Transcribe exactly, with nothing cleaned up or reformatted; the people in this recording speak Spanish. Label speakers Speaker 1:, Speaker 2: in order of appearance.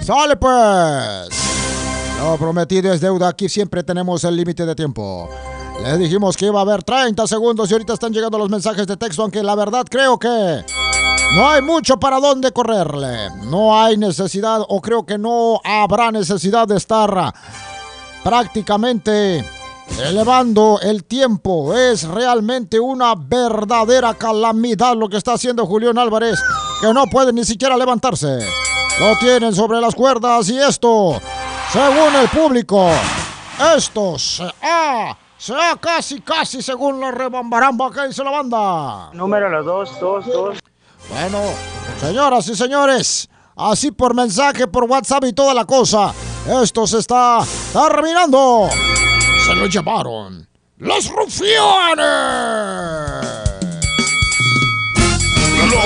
Speaker 1: ¡Sale pues! Lo prometido es deuda, aquí siempre tenemos el límite de tiempo. Les dijimos que iba a haber treinta segundos y ahorita están llegando los mensajes de texto, aunque la verdad creo que no hay mucho para dónde correrle. No hay necesidad, o creo que no habrá necesidad de estar prácticamente elevando el tiempo. Es realmente una verdadera calamidad lo que está haciendo Julián Álvarez, que no puede ni siquiera levantarse. Lo tienen sobre las cuerdas y esto, según el público, esto se ha, se ha casi, casi según la rebambaramba que dice la banda.
Speaker 2: Número los dos, dos, dos.
Speaker 1: Bueno, señoras y señores, así por mensaje, por WhatsApp y toda la cosa, esto se está terminando. Se lo llevaron los rufianes.